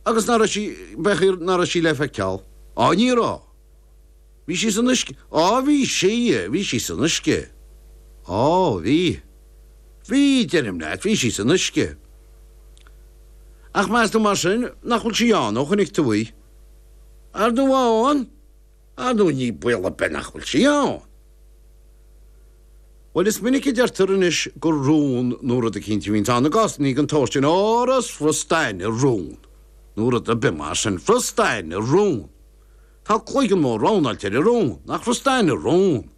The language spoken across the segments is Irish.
agus bechir nar sí le fe ceall. Á ní rá. Bhí sí san isce. Bhí sí san isce. Bhí. Bhí denim leat, bhí sí san isce. Ach meas do mar sin, nachhfuil sí an ó chunig tuí. Ar do bháin, a dú ní buile be nachhfuil sí an. Well, is minic deartar inis go rún nuair a cinnte bhín tána gas ní an tóirtin áras frustein a rún. Nuair a bimar sin frustein a rún. Tá cloigan mór ránal tir a rún, nach frustein a rún.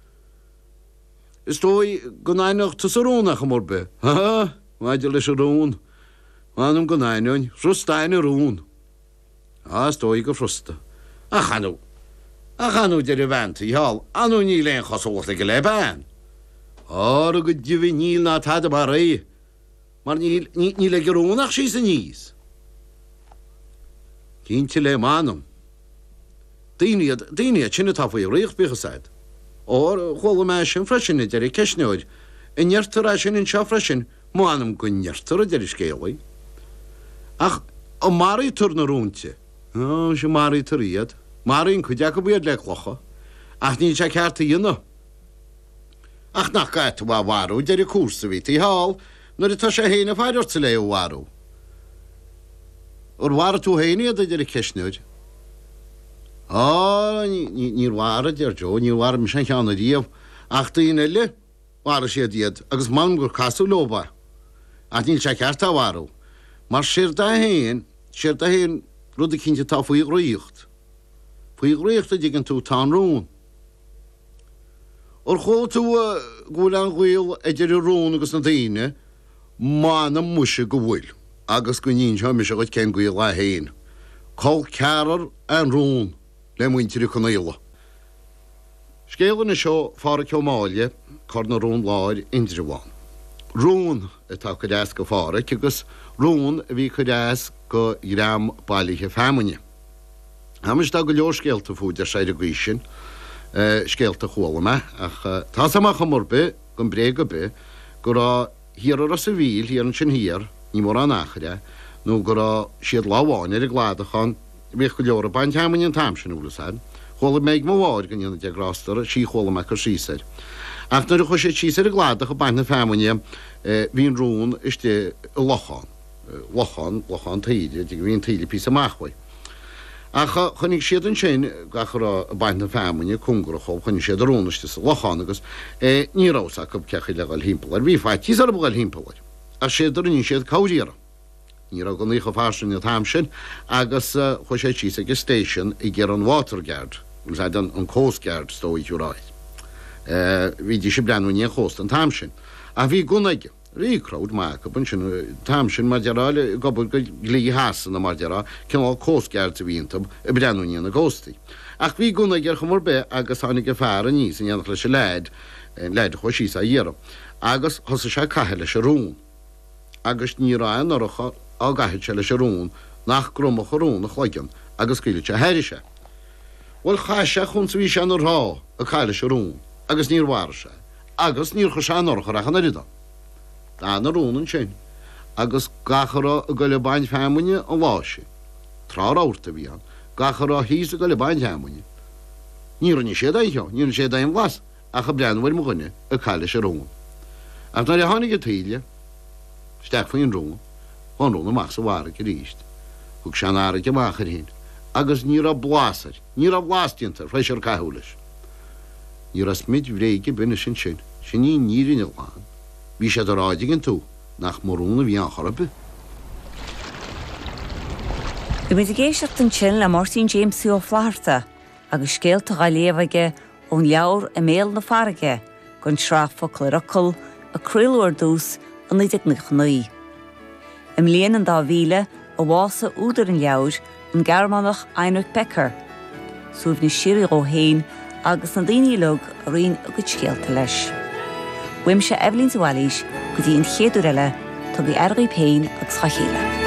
Is dói go nainach tus a rúnach am orbe. Ha, maidir leis a rún. Manum go nainún, frustein a rún. Is dói go frusta. A chanú dir a bhaint í hall, anú ní leon chosolacht go le ban. Go dibhí níl ná tad a bar ré. Mar ní le rúnach sí sa níos. Cínte le manum. Daine sinna tafaí réoch bichasáid. Chola me sin freisin idir i ceisneoid, i neartar a sin in seo freisin, manam go neartar a dir i scéalaí. Ach, o marí tur na rúnte. Si marí tur iad. Marín chuideach go bíad le chlocha. Ach ní se cearta dhéanana. Ach nach gaith bhá bharú dir i cúrsa bhí í hall, nuair tá sé héana fáidirta le bharú. Bhar tú héanaad a dir i ceisneoid. Níor bhara dear Jo, níor bhara me sin cheanna díomh, ach daon eile bhara sé diad, agus man gur casú lóba. Ach níl se cearta bharú. Mar sér da héin rud a cinnte tá faoí ghríocht. Faoí ghríocht a dgan tú tá rún. Chó tú gúil an ghil idir i rún agus na daine, mána muise go bhfuil, agus go níon se me se go cén gúil le héin. Col cearar an rún le muintir i chunéile. Scéalan is seo fara ceomáile chu na rún láir indriháin. Rún atá chudáas go fára, agus rún a bhí chudáas go gram bailíthe feimine. Hamas tá go leor scéalta fúidir sé a ghuisin, scéalta chóla ach tá samach am morbe, gon bré go be, go rá hir ar a sa bhíl, hir an sin hir, ní mór an achre, nó go rá siad láháin ar a gládachan, bhíh go leor a baint haimine an tamsin úlasáid, chóla méid má bháir gan ionna deagrástar, sí chóla me chu sísaid. Ach nuair a chu sé sísaid a gládach a baint na feimine, hín rún iste lochan taide, hín taide pí amachhaid. Ach chunig siad an sin gachar a baint na feimine cungurachó, chunig siad a rúnaiste sa lochan agus nírás a cub cecha legal hímpalar, bhí fáid tíos ar bhil hímpalar, a siad ar ní siad cáidíara. Ní ra go lícha fásin na tamsin, agus chu sé tíos agus station i ggéar an Waterguard, an Coast Guard stóid úráid. Bhí dí sé breanú ní chóst an tamsin. A bhí gunaige, rícráid má go sin tamsin mar dearáile gobal go lí hasan na mar deará, cin á Coast Guard a bhíntam i breanú ní na góstaí. Ach bhí gunaige chu mór be agus tháinig go fear a níos in dhéanach leis se leid chu síos a dhéarm. Agus thosa sé caitheile leis a rún. Agus ní rá an orcha á gaitheid se leis a rún nach grumach a rún a chloigean agus cuiile se heirise. Bhfuil chaise chun sa bhí se an rá a chaile se rún, agus níor bhhar se, agus níor chu se an orcha a chanarida. Tá na rúnan sin, agus gachara a go le baint feimine an láise. Trá áirta bhí an, gachara híos a go le baint feimine. Níor ní sé daithio, níor sé daim glas, a cha breanhfuil mo gunne a chaile se rún. Ach nar a tháinig a tíile, steach faoin rún, an rún amach sa bhhara go ríist. Thug sean ára go machar hén, agus níor a blásar, níor a blástiantar fleis ar caithúlis. Níor a smid bhréige bine sin sin ní nírin ilháin. Bhí sé ar áidigin tú nach marúna bhí an chorbe. Go mid géisiocht an sin le Martin James ó Flaharta agus scéalta galéomhaige ón leabhar a méal na farige gon sráfa cloracol a cruúir dús an 19 Im léana an 2000 a bhása údar an leabhar an Gearmánach Heinrich Becker. Súbh ní sirí ó héin agus an daoine lug a rion a go scéalta leis. Bhuaim se Evelyn Zualis go dtí an chéadú eile tugaí RP agus chachéile.